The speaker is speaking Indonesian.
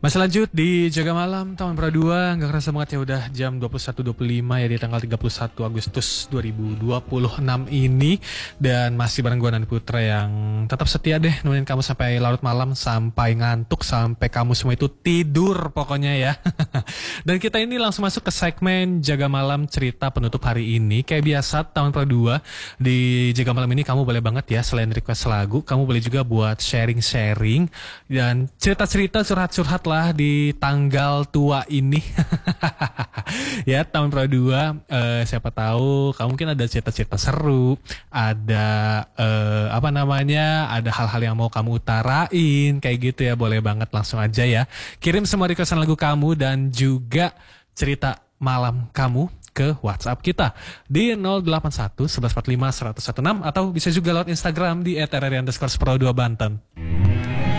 Masih lanjut di Jaga Malam tahun Pra 2. Gak kerasa banget ya udah jam 21.25 ya di tanggal 31 Agustus 2026 ini. Dan masih bareng gue Nani Putra yang tetap setia deh nemenin kamu sampai larut malam, sampai ngantuk, sampai kamu semua itu tidur pokoknya ya. Dan kita ini langsung masuk ke segmen Jaga Malam cerita penutup hari ini. Kayak biasa tahun Pra 2 di Jaga Malam ini kamu boleh banget ya selain request lagu, kamu boleh juga buat sharing-sharing dan cerita-cerita curhat-curhat lah di tanggal tua ini. Ya tahun Pro 2, siapa tahu kamu mungkin ada cerita-cerita seru, ada ada hal-hal yang mau kamu utarain kayak gitu ya, boleh banget langsung aja ya kirim semua requestan lagu kamu dan juga cerita malam kamu ke WhatsApp kita di 081 1145 1016 atau bisa juga lewat Instagram di @rri_pro2banten.